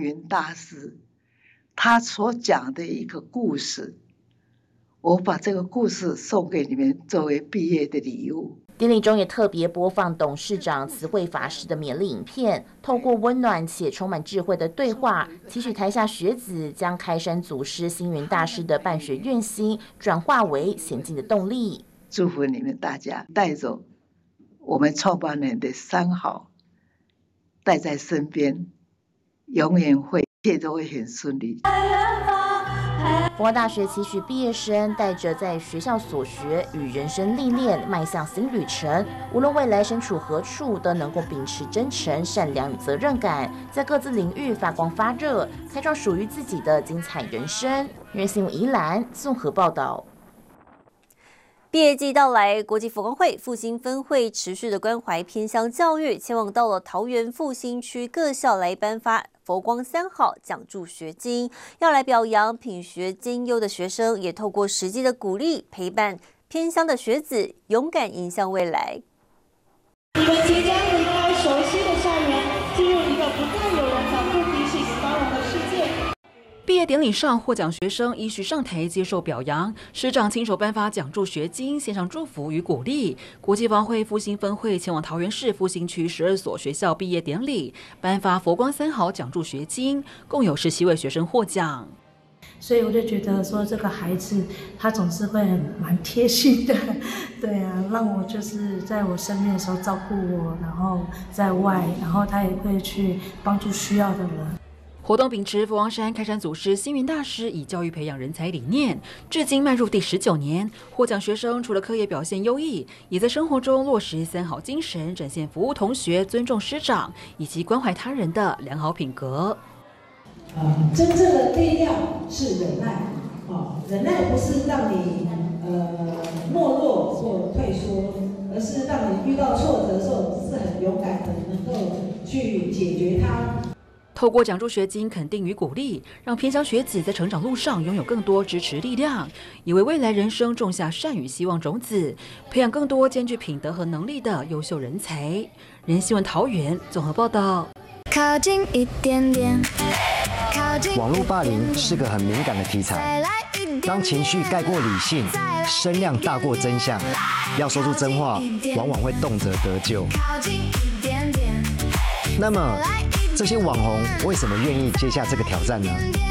云大师他所讲的一个故事，我把这个故事送给你们作为毕业的礼物。 典礼中也特别播放董事长慈惠法师的勉励影片，透过温暖且充满智慧的对话，期许台下学子将开山祖师星云大师的办学愿心转化为前进的动力。 祝福你们大家带走我们创办人的三好，带在身边，永远会一切都会很顺利。 佛光大学期许毕业生带着在学校所学与人生历练迈向新旅程，无论未来身处何处，都能够秉持真诚、善良与责任感，在各自领域发光发热，开创属于自己的精彩人生。新闻宜兰综合报道。 毕业季到来，国际佛光会复兴分会持续的关怀偏乡教育，前往到了桃园复兴区各校来颁发佛光三好奖助学金，要来表扬品学兼优的学生，也透过实际的鼓励陪伴偏乡的学子，勇敢迎向未来。 你们即将离开熟悉的校园，进入一个不再有人反复提醒包容的世界。 毕业典礼上，获奖学生依序上台接受表扬，师长亲手颁发奖助学金，献上祝福与鼓励。国际佛光会复兴分会前往桃园市复兴区12所学校毕业典礼，颁发佛光三好奖助学金，共有17位学生获奖。 所以我就觉得说，这个孩子他总是会蛮贴心的，对啊，让我就是在我生病的时候照顾我，然后在外，然后他也会去帮助需要的人。 活动秉持佛光山开山祖师星云大师以教育培养人才理念，至今迈入第19年。获奖学生除了课业表现优异，也在生活中落实三好精神，展现服务同学、尊重师长以及关怀他人的良好品格。 真正的力量是忍耐，忍耐不是让你懦弱或退缩，而是让你遇到挫折的时候是很勇敢的，能够去解决它。 透过奖助学金肯定与鼓励，让偏乡学子在成长路上拥有更多支持力量，也为未来人生种下善与希望种子，培养更多兼具品德和能力的优秀人才。人新闻桃园综合报道。 靠近一点点， 网络霸凌是个很敏感的题材，当情绪盖过理性，声量大过真相，要说出真话，往往会动辄得咎。那么，这些网红为什么愿意接下这个挑战呢？